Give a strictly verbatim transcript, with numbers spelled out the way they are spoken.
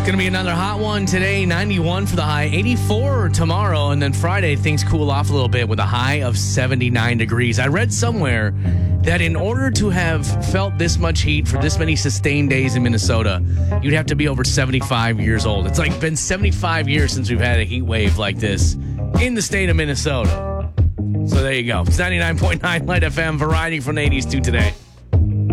Going to be another hot one today, ninety-one for the high, eighty-four tomorrow, and then Friday things cool off a little bit with a high of seventy-nine degrees. I read somewhere that in order to have felt this much heat for this many sustained days in Minnesota, you'd have to be over seventy-five years old. It's like been seventy-five years since we've had a heat wave like this in the state of Minnesota. So there you go. It's ninety-nine point nine Light F M, variety from the eighties to today.